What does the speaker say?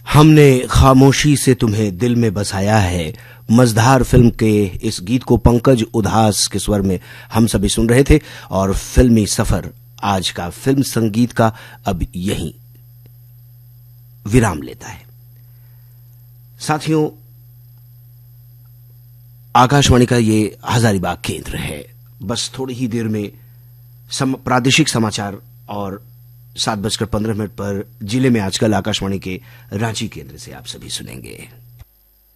हमने खामोशी से तुम्हें दिल में बसाया है। मझधार फिल्म के इस गीत को पंकज उधास के स्वर में हम सभी सुन रहे थे और फिल्मी सफर आज का फिल्म संगीत का अब यहीं विराम लेता है। साथियों, आकाशवाणी का ये हजारीबाग केंद्र है। बस थोड़ी ही देर में प्रादेशिक समाचार और 7:15 पर जिले में आजकल आकाशवाणी के रांची केंद्र से आप सभी सुनेंगे।